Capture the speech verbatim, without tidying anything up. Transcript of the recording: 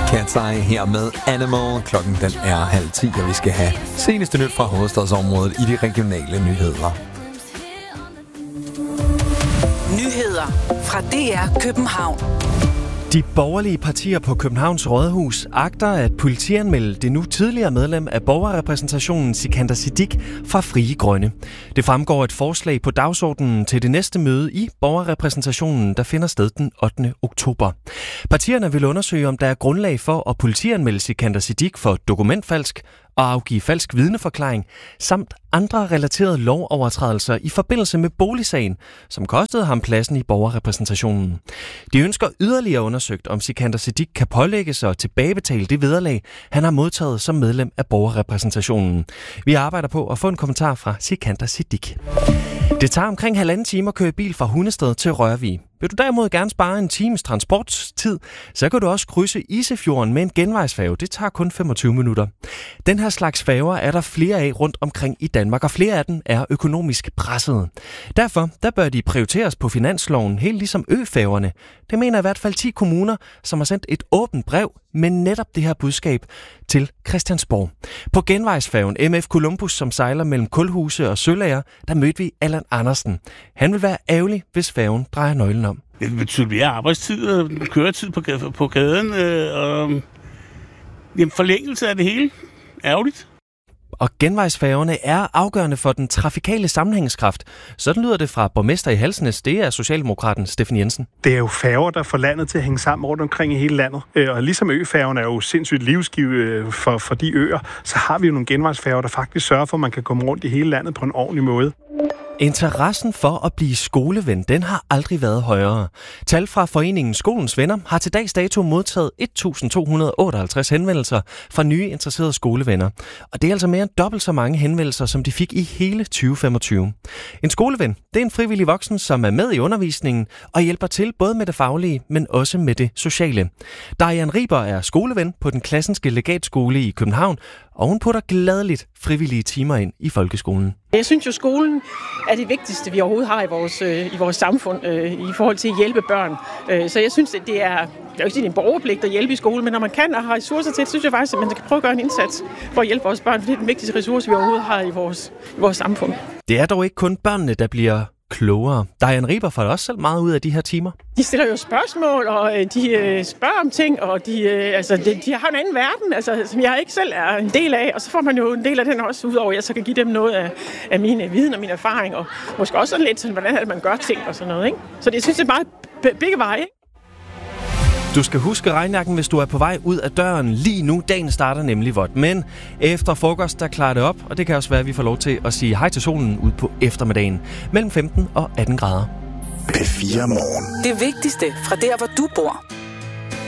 Cat's Eye her med Animal. Klokken den er halv ti, og vi skal have seneste nyt fra hovedstadsområdet i de regionale nyheder. Nyheder fra D R København. De borgerlige partier på Københavns Rådhus agter at politianmelde det nu tidligere medlem af borgerrepræsentationen Sikander Siddique fra Frie Grønne. Det fremgår et forslag på dagsordenen til det næste møde i borgerrepræsentationen, der finder sted den ottende oktober. Partierne vil undersøge, om der er grundlag for at politianmelde Sikander Siddique for dokumentfalsk og afgive falsk vidneforklaring, samt andre relaterede lovovertrædelser i forbindelse med boligsagen, som kostede ham pladsen i borgerrepræsentationen. De ønsker yderligere undersøgt, om Sikander Siddique kan pålægges og tilbagebetale det vederlag, han har modtaget som medlem af borgerrepræsentationen. Vi arbejder på at få en kommentar fra Sikander Siddique. Det tager omkring halvanden time at køre bil fra Hundested til Rørvig. Vil du derimod gerne spare en times transporttid, så kan du også krydse Isefjorden med en genvejsfærge. Det tager kun femogtyve minutter. Den her slags færger er der flere af rundt omkring i Danmark, og flere af dem er økonomisk pressede. Derfor der bør de prioriteres på finansloven, helt ligesom øfærgerne. Det mener i hvert fald ti kommuner, som har sendt et åbent brev med netop det her budskab til Christiansborg. På genvejsfærgen M F Columbus, som sejler mellem Kulhuse og Sølager, der mødte vi Allan Andersen. Han vil være ærgerlig, hvis færgen drejer nøglen om. Det betyder mere arbejdstid og køretid på, på gaden, øh, og jamen, forlængelse af det hele. Ærgerligt. Og genvejsfærgerne er afgørende for den trafikale sammenhængskraft. Sådan lyder det fra borgmester i Halsnæs. Det er socialdemokraten Steffen Jensen. Det er jo færger, der får landet til at hænge sammen rundt omkring i hele landet. Og ligesom øfærgen er jo sindssygt livsgivet for, for de øer, så har vi jo nogle genvejsfærger, der faktisk sørger for, at man kan komme rundt i hele landet på en ordentlig måde. Interessen for at blive skoleven, den har aldrig været højere. Tal fra foreningen Skolens Venner har til dags dato modtaget et tusind to hundrede otteoghalvtreds henvendelser fra nye interesserede skolevenner. Og det er altså mere end dobbelt så mange henvendelser, som de fik i hele tyve femogtyve. En skoleven, det er en frivillig voksen, som er med i undervisningen og hjælper til både med det faglige, men også med det sociale. Darian Riber er skoleven på den Klassenske Legatskole i København, og hun putter gladeligt frivillige timer ind i folkeskolen. Jeg synes jo, skolen er det vigtigste, vi overhovedet har i vores, øh, i vores samfund øh, i forhold til at hjælpe børn. Øh, så jeg synes, at det er, det er jo ikke en borgerpligt at hjælpe i skolen, men når man kan og har ressourcer til det, synes jeg faktisk, at man skal prøve at gøre en indsats for at hjælpe vores børn, for det er den vigtigste ressource, vi overhovedet har i vores, i vores samfund. Det er dog ikke kun børnene, der bliver klogere. Darian Riber får også selv meget ud af de her timer. De stiller jo spørgsmål, og de øh, spørger om ting, og de, øh, altså, de, de har en anden verden, altså, som jeg ikke selv er en del af, og så får man jo en del af den også, udover at jeg så kan give dem noget af, af min viden og min erfaring, og måske også sådan lidt sådan, hvordan er det, man gør ting og sådan noget, ikke? Så det synes jeg er meget begge veje. Du skal huske regnjakken, hvis du er på vej ud af døren lige nu. Dagen starter nemlig vådt, men efter frokost, der klarer det op, og det kan også være, at vi får lov til at sige hej til solen ud på eftermiddagen. Mellem femten og atten grader. P fire Morgen. Det vigtigste fra der, hvor du bor.